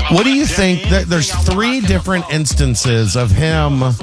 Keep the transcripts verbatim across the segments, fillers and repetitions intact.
What do you think? That there's three different instances of him. Uh,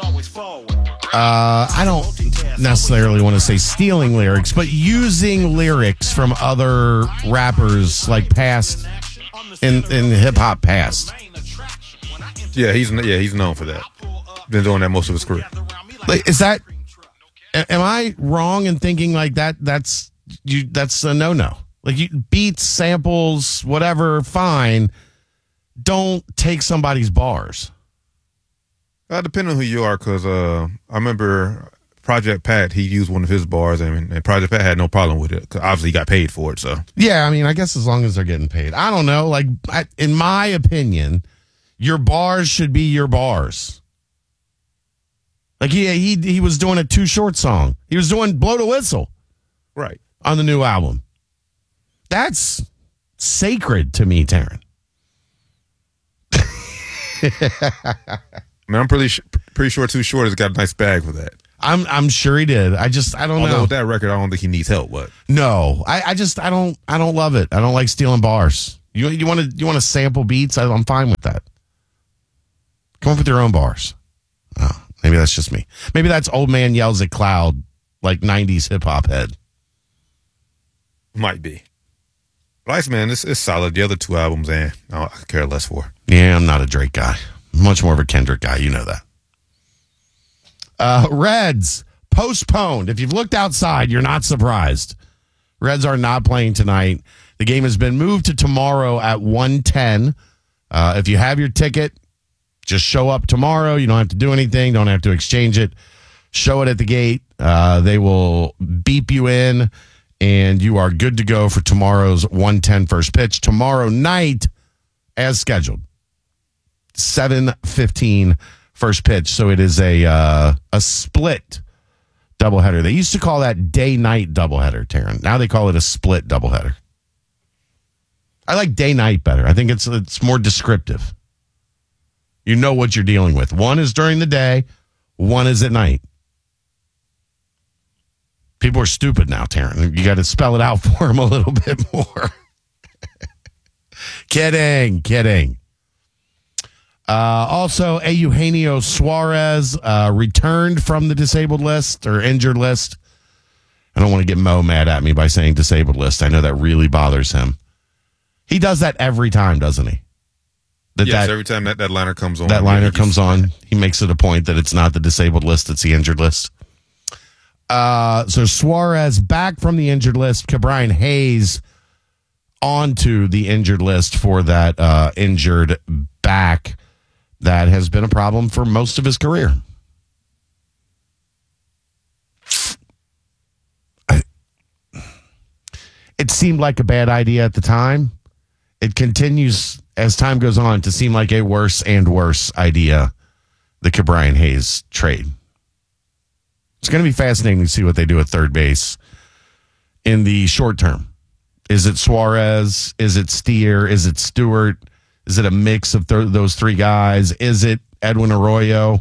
I don't necessarily want to say stealing lyrics, but using lyrics from other rappers, like past in in hip hop past. Yeah, he's yeah he's known for that. Been doing that most of his career. Like, is that? Am I wrong in thinking like that? That's you. That's a no no. Like you, beats, samples, whatever, fine. Don't take somebody's bars. Uh, depending on who you are, because uh, I remember Project Pat, he used one of his bars, and, and Project Pat had no problem with it, because obviously he got paid for it. So yeah, I mean, I guess as long as they're getting paid. I don't know. Like, I, in my opinion, your bars should be your bars. Like, he, he, he was doing a Too Short song. He was doing Blow the Whistle. Right. On the new album. That's sacred to me, Taryn. I mean, I'm pretty sh- pretty sure Too Short has got a nice bag for that. I'm I'm sure he did. I just I don't Although know. with that record, I don't think he needs help. But no, I, I just I don't I don't love it. I don't like stealing bars. You you want to you want to sample beats? I, I'm fine with that. Come up with your own bars. Oh, maybe that's just me. Maybe that's old man yells at cloud, like nineties hip hop head. Might be. Ice Man, it's, it's solid. The other two albums, eh, I could care less for. Yeah, I'm not a Drake guy. Much more of a Kendrick guy. You know that. Uh, Reds postponed. If you've looked outside, you're not surprised. Reds are not playing tonight. The game has been moved to tomorrow at one ten. Uh, if you have your ticket, just show up tomorrow. You don't have to do anything. Don't have to exchange it. Show it at the gate. Uh, they will beep you in, and you are good to go for tomorrow's one ten first pitch. Tomorrow night, as scheduled, seven fifteen first pitch. So it is a uh, a split doubleheader. They used to call that day-night doubleheader, Taryn. Now they call it a split doubleheader. I like day-night better. I think it's it's more descriptive. You know what you're dealing with. One is during the day, one is at night. People are stupid now, Taryn. You got to spell it out for them a little bit more. Kidding, kidding. Uh, also, Eugenio Suarez uh, returned from the disabled list or injured list. I don't want to get Mo mad at me by saying disabled list. I know that really bothers him. He does that every time, doesn't he? That, yes, that, every time that, that liner comes on. That liner comes on, he makes it a point that it's not the disabled list, it's the injured list. Uh, so Suarez back from the injured list. Ke'Bryan Hayes onto the injured list for that uh, injured back that has been a problem for most of his career. I, it seemed like a bad idea at the time. It continues as time goes on to seem like a worse and worse idea, the Ke'Bryan Hayes trade. It's going to be fascinating to see what they do at third base in the short term. Is it Suarez? Is it Steer? Is it Stewart? Is it a mix of th- those three guys? Is it Edwin Arroyo,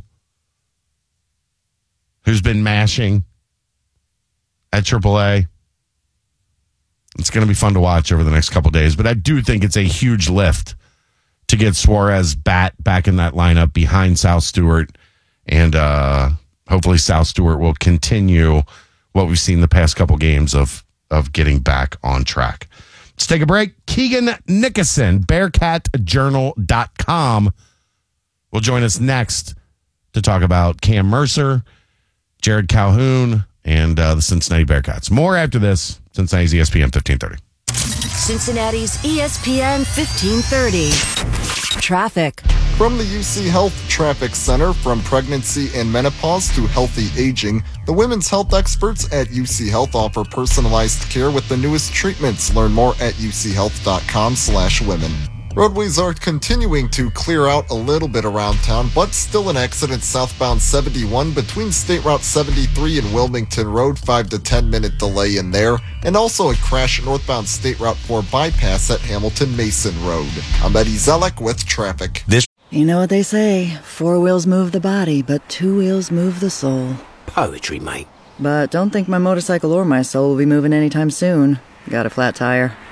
who's been mashing at triple A? It's going to be fun to watch over the next couple of days, but I do think it's a huge lift to get Suarez bat back in that lineup behind Sal Stewart, and uh, hopefully Sal Stewart will continue what we've seen the past couple games of of getting back on track. Let's take a break. Keegan Nickerson, Bearcat Journal dot com, will join us next to talk about Cam Mercer, Jared Calhoun, and uh, the Cincinnati Bearcats. More after this. Cincinnati's E S P N fifteen thirty. Cincinnati's E S P N fifteen thirty. Traffic. From the U C Health Traffic Center, from pregnancy and menopause to healthy aging, the women's health experts at U C Health offer personalized care with the newest treatments. Learn more at U C health dot com slash women. Roadways are continuing to clear out a little bit around town, but still an accident southbound seventy-one between State Route seventy-three and Wilmington Road, five to ten minute delay in there, and also a crash northbound State Route four bypass at Hamilton Mason Road. I'm Eddie Zelek with traffic. This You know what they say, four wheels move the body, but two wheels move the soul. poetry, mate. But don't think my motorcycle or my soul will be moving anytime soon. Got a flat tire.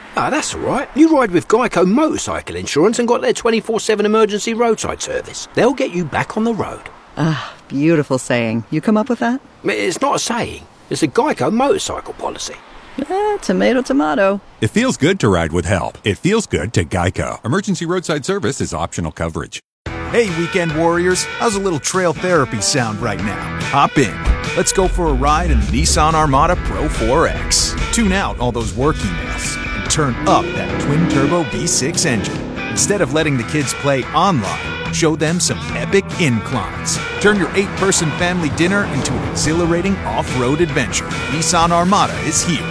Ah, that's all right. You ride with Geico Motorcycle Insurance and got their twenty-four seven emergency roadside service. They'll get you back on the road. Ah, beautiful saying. You come up with that? It's not a saying. It's a Geico motorcycle policy. Eh, tomato, tomato. It feels good to ride with help. It feels good to Geico. Emergency roadside service is optional coverage. Hey, weekend warriors. How's a little trail therapy sound right now? Hop in. Let's go for a ride in the Nissan Armada Pro four X. Tune out all those work emails and turn up that twin-turbo V six engine. Instead of letting the kids play online, show them some epic inclines. Turn your eight-person family dinner into an exhilarating off-road adventure. Nissan Armada is here.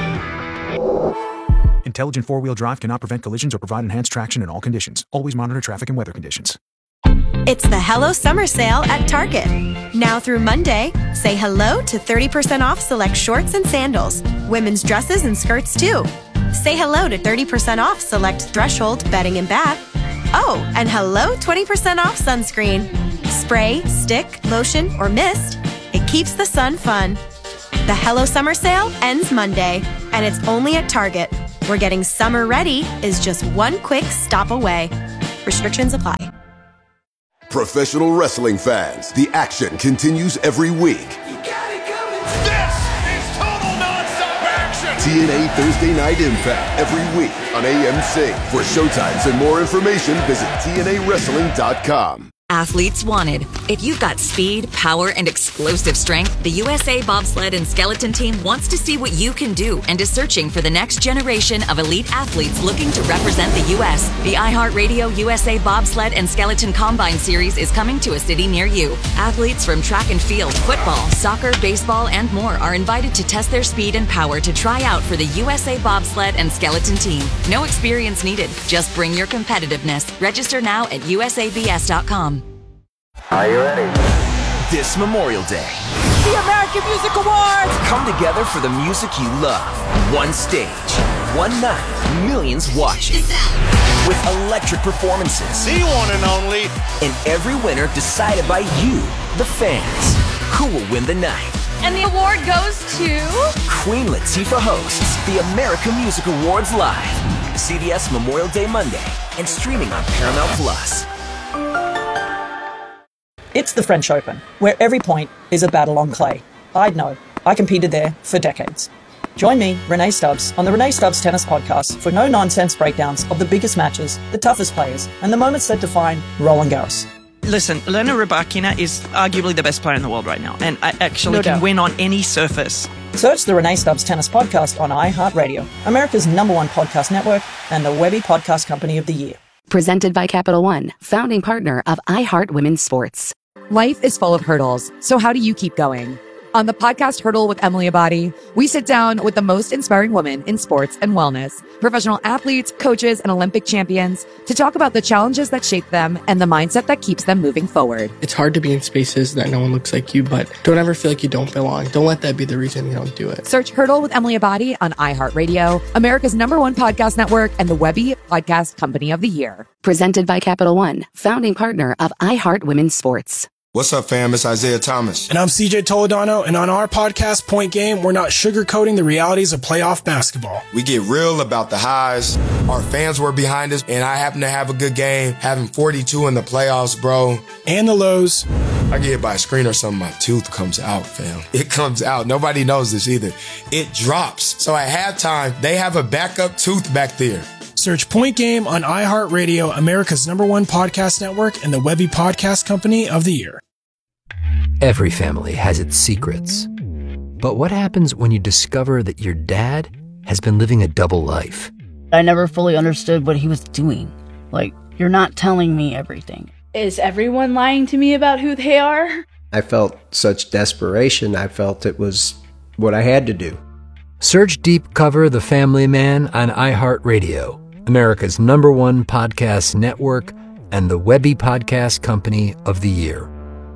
Intelligent four-wheel drive cannot prevent collisions or provide enhanced traction in all conditions. Always monitor traffic and weather conditions. It's the Hello Summer Sale at Target. Now through Monday, say hello to thirty percent off select shorts and sandals. Women's dresses and skirts too. Say hello to thirty percent off select Threshold bedding and bath. Oh, and hello twenty percent off sunscreen. Spray, stick, lotion, or mist. It keeps the sun fun. The Hello Summer Sale ends Monday, and it's only at Target, where getting summer ready is just one quick stop away. Restrictions apply. Professional wrestling fans, the action continues every week. You got it coming. This is total nonstop action. T N A Thursday Night Impact every week on A M C. For showtimes and more information, visit T N A wrestling dot com. Athletes wanted. If you've got speed, power, and explosive strength, the U S A Bobsled and Skeleton Team wants to see what you can do and is searching for the next generation of elite athletes looking to represent the U S The iHeartRadio U S A Bobsled and Skeleton Combine Series is coming to a city near you. Athletes from track and field, football, soccer, baseball, and more are invited to test their speed and power to try out for the U S A Bobsled and Skeleton Team. No experience needed. Just bring your competitiveness. Register now at U S A B S dot com. Are you ready? This Memorial Day, the American Music Awards come together for the music you love. One stage, one night, millions watching. With electric performances. The one and only. And every winner decided by you, the fans. Who will win the night? And the award goes to... Queen Latifah hosts the American Music Awards live. C B S Memorial Day Monday and streaming on Paramount Plus. It's the French Open, where every point is a battle on clay. I'd know. I competed there for decades. Join me, Renee Stubbs, on the Renee Stubbs Tennis Podcast for no-nonsense breakdowns of the biggest matches, the toughest players, and the moments that define Roland Garros. Listen, Elena Rybakina is arguably the best player in the world right now, and I actually No can doubt. win on any surface. Search the Renee Stubbs Tennis Podcast on iHeartRadio, America's number one podcast network, and the Webby Podcast Company of the Year. Presented by Capital One, founding partner of iHeart Women's Sports. Life is full of hurdles, so how do you keep going? On the podcast Hurdle with Emily Abadi, we sit down with the most inspiring women in sports and wellness, professional athletes, coaches, and Olympic champions to talk about the challenges that shape them and the mindset that keeps them moving forward. It's hard to be in spaces that no one looks like you, but don't ever feel like you don't belong. Don't let that be the reason you don't do it. Search Hurdle with Emily Abadi on iHeartRadio, America's number one podcast network, and the Webby Podcast Company of the Year. Presented by Capital One, founding partner of iHeart Women's Sports. What's up, fam? It's Isaiah Thomas. And I'm C J Toledano, and on our podcast, Point Game, we're not sugarcoating the realities of playoff basketball. We get real about the highs. Our fans were behind us, and I happen to have a good game, having forty-two in the playoffs, bro. And the lows. I get hit by a screen or something, my tooth comes out, fam. It comes out. Nobody knows this either. It drops. So at halftime, they have a backup tooth back there. Search Point Game on iHeartRadio, America's number one podcast network, and the Webby Podcast Company of the Year. Every family has its secrets. But what happens when you discover that your dad has been living a double life? I never fully understood what he was doing. Like, you're not telling me everything. Is everyone lying to me about who they are? I felt such desperation. I felt it was what I had to do. Search Deep Cover The Family Man on iHeartRadio, America's number one podcast network, and the Webby Podcast Company of the Year.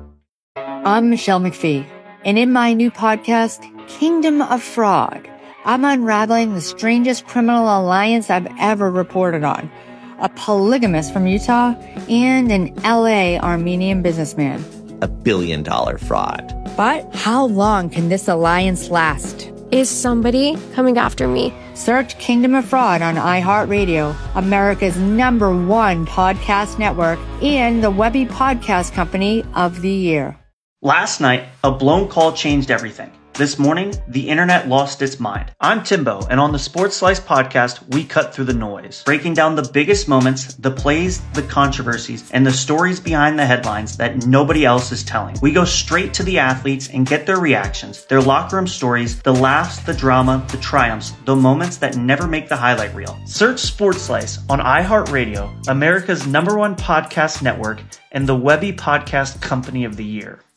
I'm Michelle McPhee, and in my new podcast, Kingdom of Fraud, I'm unraveling the strangest criminal alliance I've ever reported on. A polygamist from Utah and an L A Armenian businessman. A billion dollar fraud. But how long can this alliance last? Is somebody coming after me? Search Kingdom of Fraud on iHeartRadio, America's number one podcast network, and the Webby Podcast Company of the Year. Last night, a blown call changed everything. This morning, the internet lost its mind. I'm Timbo, and on the Sports Slice podcast, we cut through the noise, breaking down the biggest moments, the plays, the controversies, and the stories behind the headlines that nobody else is telling. We go straight to the athletes and get their reactions, their locker room stories, the laughs, the drama, the triumphs, the moments that never make the highlight reel. Search Sports Slice on iHeartRadio, America's number one podcast network, and the Webby Podcast Company of the Year.